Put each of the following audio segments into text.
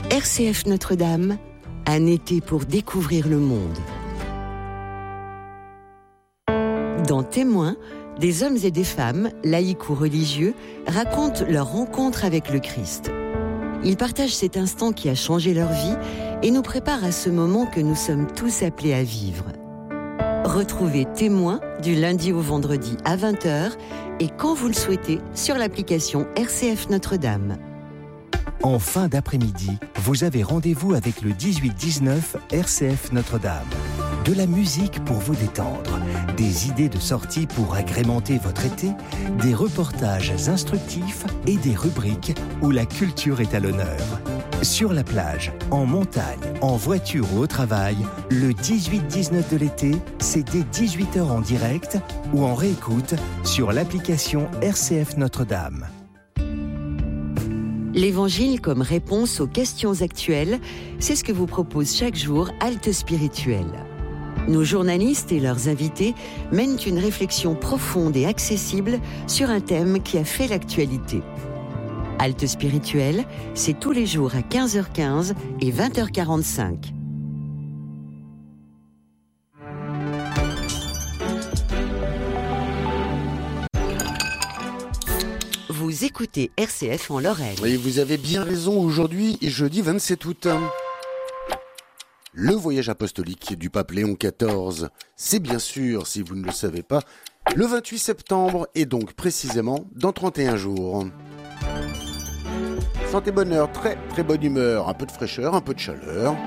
RCF Notre-Dame, un été pour découvrir le monde. Dans Témoins, des hommes et des femmes, laïcs ou religieux, racontent leur rencontre avec le Christ. Ils partagent cet instant qui a changé leur vie et nous préparent à ce moment que nous sommes tous appelés à vivre. Retrouvez Témoins du lundi au vendredi à 20h et quand vous le souhaitez sur l'application RCF Notre-Dame. En fin d'après-midi, vous avez rendez-vous avec le 18-19 RCF Notre-Dame. De la musique pour vous détendre, des idées de sortie pour agrémenter votre été, des reportages instructifs et des rubriques où la culture est à l'honneur. Sur la plage, en montagne, en voiture ou au travail, le 18-19 de l'été, c'est dès 18h en direct ou en réécoute sur l'application RCF Notre-Dame. L'Évangile comme réponse aux questions actuelles, c'est ce que vous propose chaque jour Halte Spirituelle. Nos journalistes et leurs invités mènent une réflexion profonde et accessible sur un thème qui a fait l'actualité. Halte Spirituelle, c'est tous les jours à 15h15 et 20h45. Vous écoutez RCF en Lorraine. Oui, vous avez bien raison, aujourd'hui est jeudi 27 août. Le voyage apostolique du pape Léon XIV, c'est bien sûr, si vous ne le savez pas, le 28 septembre et donc précisément dans 31 jours. Santé, bonheur, très très bonne humeur, un peu de fraîcheur, un peu de chaleur.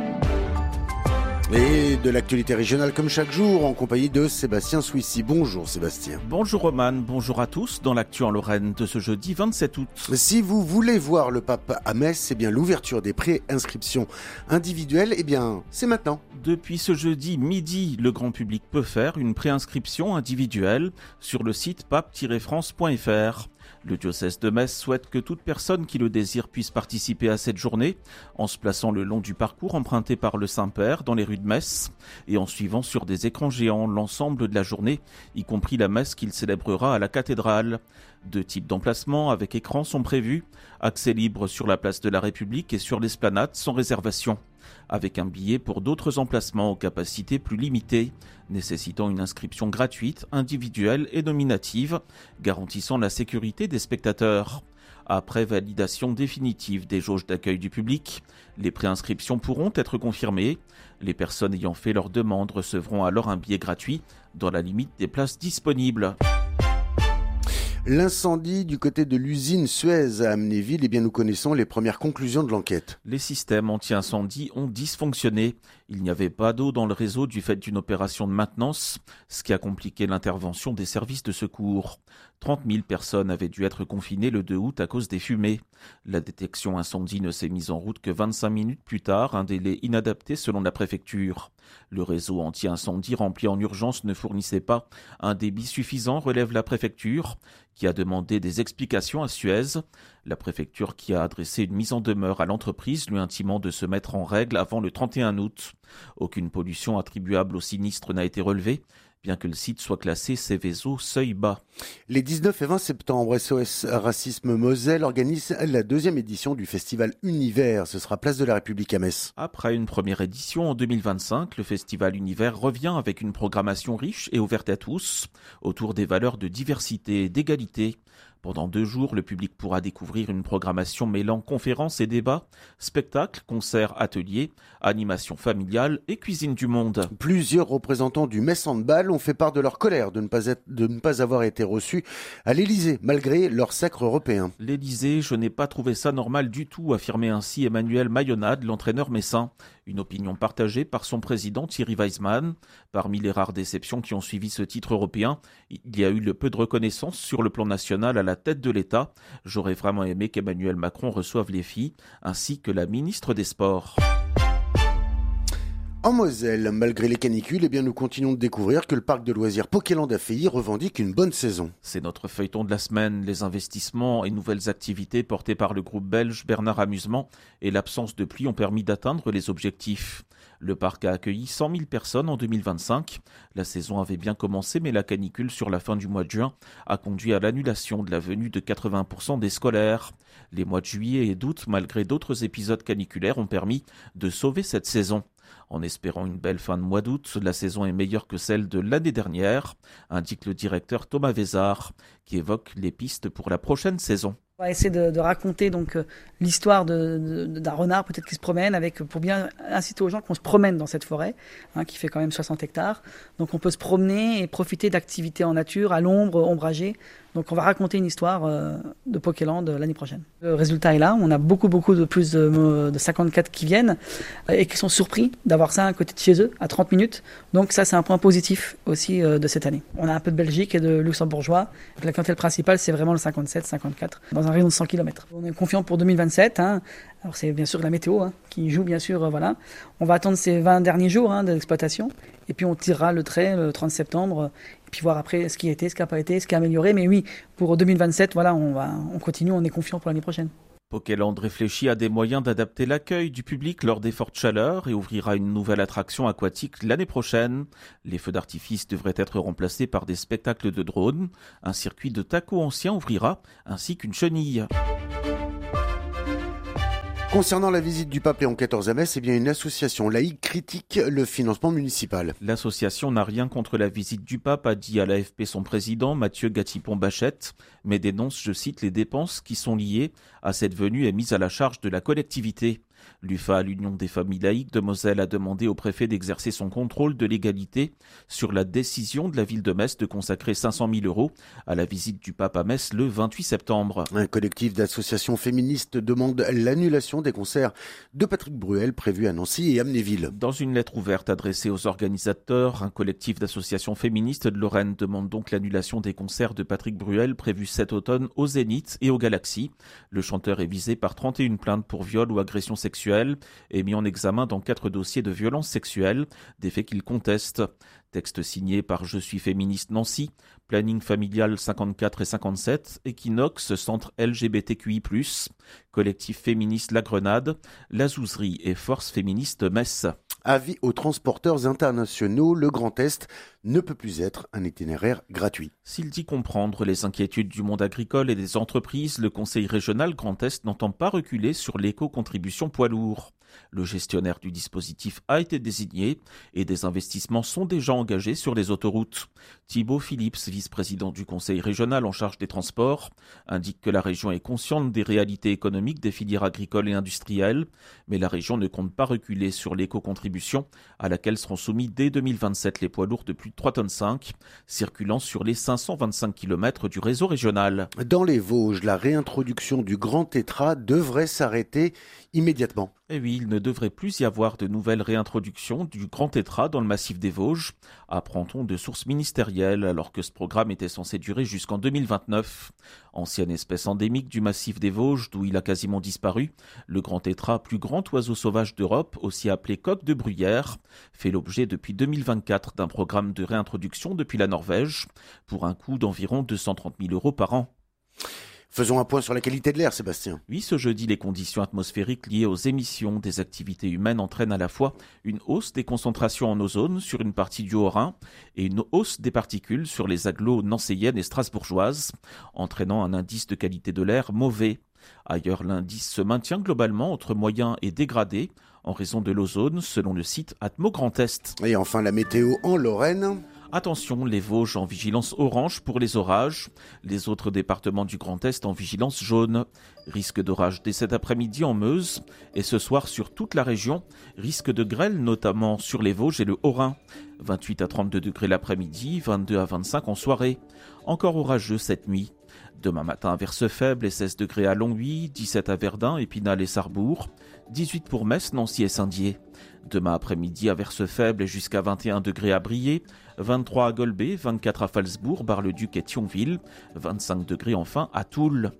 Et de l'actualité régionale comme chaque jour en compagnie de Sébastien Souissy. Bonjour Sébastien. Bonjour Roman, bonjour à tous dans l'actu en Lorraine de ce jeudi 27 août. Si vous voulez voir le pape à Metz, c'est bien l'ouverture des pré-inscriptions individuelles, c'est maintenant. Depuis ce jeudi midi, le grand public peut faire une préinscription individuelle sur le site pape-france.fr. Le diocèse de Metz souhaite que toute personne qui le désire puisse participer à cette journée en se plaçant le long du parcours emprunté par le Saint-Père dans les rues de Metz et en suivant sur des écrans géants l'ensemble de la journée, y compris la messe qu'il célébrera à la cathédrale. 2 types d'emplacements avec écran sont prévus, accès libre sur la place de la République et sur l'esplanade sans réservation, avec un billet pour d'autres emplacements aux capacités plus limitées, nécessitant une inscription gratuite, individuelle et nominative, garantissant la sécurité des spectateurs. Après validation définitive des jauges d'accueil du public, les préinscriptions pourront être confirmées. Les personnes ayant fait leur demande recevront alors un billet gratuit dans la limite des places disponibles. L'incendie du côté de l'usine Suez à Amnéville, nous connaissons les premières conclusions de l'enquête. Les systèmes anti-incendie ont dysfonctionné. Il n'y avait pas d'eau dans le réseau du fait d'une opération de maintenance, ce qui a compliqué l'intervention des services de secours. 30 000 personnes avaient dû être confinées le 2 août à cause des fumées. La détection incendie ne s'est mise en route que 25 minutes plus tard, un délai inadapté selon la préfecture. Le réseau anti-incendie rempli en urgence ne fournissait pas un débit suffisant, relève la préfecture, qui a demandé des explications à Suez. La préfecture qui a adressé une mise en demeure à l'entreprise lui intimant de se mettre en règle avant le 31 août. Aucune pollution attribuable au sinistre n'a été relevée, bien que le site soit classé Céveso seuil bas. Les 19 et 20 septembre, SOS Racisme Moselle organise la 2e édition du festival Univers. Ce sera place de la République à Metz. Après une première édition en 2025, le festival Univers revient avec une programmation riche et ouverte à tous, autour des valeurs de diversité et d'égalité. Pendant 2 jours, le public pourra découvrir une programmation mêlant conférences et débats, spectacles, concerts, ateliers, animations familiales et cuisine du monde. Plusieurs représentants du Metz Handball ont fait part de leur colère de ne pas avoir été reçus à l'Élysée, malgré leur sacre européen. L'Élysée, je n'ai pas trouvé ça normal du tout, affirmait ainsi Emmanuel Mayonnade, l'entraîneur messin. Une opinion partagée par son président Thierry Weismann. Parmi les rares déceptions qui ont suivi ce titre européen, il y a eu le peu de reconnaissance sur le plan national à la tête de l'État. J'aurais vraiment aimé qu'Emmanuel Macron reçoive les filles, ainsi que la ministre des Sports. En Moselle, malgré les canicules, eh bien, nous continuons de découvrir que le parc de loisirs Pokéland à Feilly revendique une bonne saison. C'est notre feuilleton de la semaine. Les investissements et nouvelles activités portés par le groupe belge Bernard Amusement et l'absence de pluie ont permis d'atteindre les objectifs. Le parc a accueilli 100 000 personnes en 2025. La saison avait bien commencé, mais la canicule sur la fin du mois de juin a conduit à l'annulation de la venue de 80% des scolaires. Les mois de juillet et d'août, malgré d'autres épisodes caniculaires, ont permis de sauver cette saison. En espérant une belle fin de mois d'août, la saison est meilleure que celle de l'année dernière, indique le directeur Thomas Vézard, qui évoque les pistes pour la prochaine saison. On va essayer de raconter donc l'histoire d'un renard peut-être qui se promène pour bien inciter aux gens qu'on se promène dans cette forêt qui fait quand même 60 hectares. Donc on peut se promener et profiter d'activités en nature, à l'ombre, ombragées. Donc on va raconter une histoire de Pokéland l'année prochaine. Le résultat est là, on a beaucoup de plus de 54 qui viennent et qui sont surpris d'avoir ça à côté de chez eux, à 30 minutes. Donc ça c'est un point positif aussi de cette année. On a un peu de Belgique et de luxembourgeois. Donc, la clientèle principale c'est vraiment le 57-54 dans un rayon de 100 km. On est confiant pour 2027. Alors c'est bien sûr la météo qui joue bien sûr. On va attendre ces 20 derniers jours d'exploitation et puis on tirera le trait le 30 septembre et puis voir après ce qui a été, ce qui n'a pas été, ce qui a amélioré. Mais oui, pour 2027, on continue, on est confiant pour l'année prochaine. Pokéland réfléchit à des moyens d'adapter l'accueil du public lors des fortes chaleurs et ouvrira une nouvelle attraction aquatique l'année prochaine. Les feux d'artifice devraient être remplacés par des spectacles de drones. Un circuit de taco ancien ouvrira, ainsi qu'une chenille. Concernant la visite du pape Léon XIV à Metz, une association laïque critique le financement municipal. L'association n'a rien contre la visite du pape, a dit à l'AFP son président Mathieu Gatipon-Bachette, mais dénonce, je cite, les dépenses qui sont liées à cette venue et mises à la charge de la collectivité. L'UFA, l'Union des familles laïques de Moselle, a demandé au préfet d'exercer son contrôle de légalité sur la décision de la ville de Metz de consacrer 500 000 € à la visite du pape à Metz le 28 septembre. Un collectif d'associations féministes demande l'annulation des concerts de Patrick Bruel prévus à Nancy et Amnéville. Dans une lettre ouverte adressée aux organisateurs, un collectif d'associations féministes de Lorraine demande donc l'annulation des concerts de Patrick Bruel prévus cet automne au Zénith et au Galaxy. Le chanteur est visé par 31 plaintes pour viol ou agression sexuelle et mis en examen dans 4 dossiers de violences sexuelles, des faits qu'il conteste. Texte signé par Je suis féministe Nancy, Planning familial 54 et 57, Equinox, Centre LGBTQI+, Collectif féministe La Grenade, La Zouzerie et Force féministe Metz. Avis aux transporteurs internationaux, le Grand Est ne peut plus être un itinéraire gratuit. S'il dit comprendre les inquiétudes du monde agricole et des entreprises, le Conseil régional Grand Est n'entend pas reculer sur l'éco-contribution poids lourd. Le gestionnaire du dispositif a été désigné et des investissements sont déjà engagés sur les autoroutes. Thibaut Phillips, vice-président du Conseil régional en charge des transports, indique que la région est consciente des réalités économiques des filières agricoles et industrielles, mais la région ne compte pas reculer sur l'éco-contribution à laquelle seront soumis dès 2027 les poids lourds de plus de 3,5 tonnes circulant sur les 525 km du réseau régional. Dans les Vosges, la réintroduction du grand tétra devrait s'arrêter immédiatement. Et oui, il ne devrait plus y avoir de nouvelles réintroductions du grand tétra dans le massif des Vosges, apprend-on de sources ministérielles, alors que ce programme était censé durer jusqu'en 2029. Ancienne espèce endémique du massif des Vosges, d'où il a quasiment disparu, le grand tétra, plus grand oiseau sauvage d'Europe, aussi appelé coq de bruyère, fait l'objet depuis 2024 d'un programme de réintroduction depuis la Norvège, pour un coût d'environ 230 000 € par an. Faisons un point sur la qualité de l'air, Sébastien. Oui, ce jeudi, les conditions atmosphériques liées aux émissions des activités humaines entraînent à la fois une hausse des concentrations en ozone sur une partie du Haut-Rhin et une hausse des particules sur les agglos nancéennes et strasbourgeoises, entraînant un indice de qualité de l'air mauvais. Ailleurs, l'indice se maintient globalement entre moyen et dégradé en raison de l'ozone, selon le site Atmo Grand Est. Et enfin, la météo en Lorraine. Attention, les Vosges en vigilance orange pour les orages, les autres départements du Grand Est en vigilance jaune. Risque d'orage dès cet après-midi en Meuse et ce soir sur toute la région, risque de grêle notamment sur les Vosges et le Haut-Rhin. 28 à 32 degrés l'après-midi, 22 à 25 en soirée. Encore orageux cette nuit. Demain matin, averse faible et 16 degrés à Longwy, 17 à Verdun, Épinal et Sarrebourg, 18 pour Metz, Nancy et Saint-Dié. Demain après-midi, averse faible et jusqu'à 21 degrés à Briey, 23 à Golbet, 24 à Falsbourg, Bar-le-Duc et Thionville, 25 degrés enfin à Toul.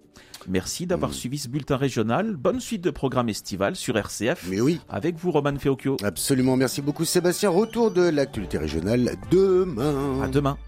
Merci d'avoir suivi ce bulletin régional. Bonne suite de programme estival sur RCF. Mais oui. Avec vous, Roman Feocchio. Absolument, merci beaucoup Sébastien. Retour de l'actualité régionale demain. À demain.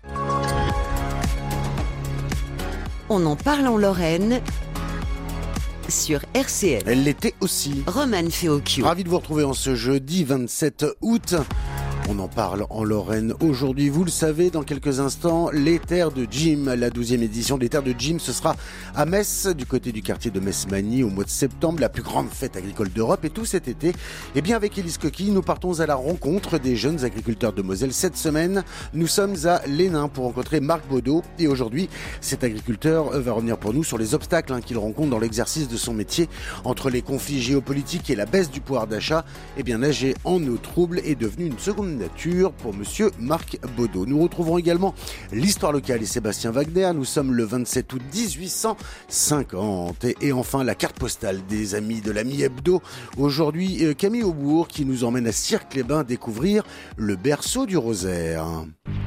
On en parle en Lorraine sur RCF. Elle l'était aussi. Roman Feocchio. Ravi de vous retrouver en ce jeudi 27 août. On en parle en Lorraine aujourd'hui. Vous le savez, dans quelques instants, les terres de Jim, la 12e édition des terres de Jim, ce sera à Metz, du côté du quartier de Metz-Magny, au mois de septembre, la plus grande fête agricole d'Europe. Et tout cet été, eh bien, avec Élise Coquille, nous partons à la rencontre des jeunes agriculteurs de Moselle. Cette semaine, nous sommes à Lénin pour rencontrer Marc Baudot. Et aujourd'hui, cet agriculteur va revenir pour nous sur les obstacles qu'il rencontre dans l'exercice de son métier. Entre les conflits géopolitiques et la baisse du pouvoir d'achat, eh bien, nager en eau trouble est devenu une seconde nature pour monsieur Marc Baudot. Nous retrouverons également l'histoire locale et Sébastien Wagner. Nous sommes le 27 août 1850. Et enfin, la carte postale des amis de l'ami Hebdo. Aujourd'hui, Camille Aubourg qui nous emmène à Cirque-les-Bains découvrir le berceau du Rosaire.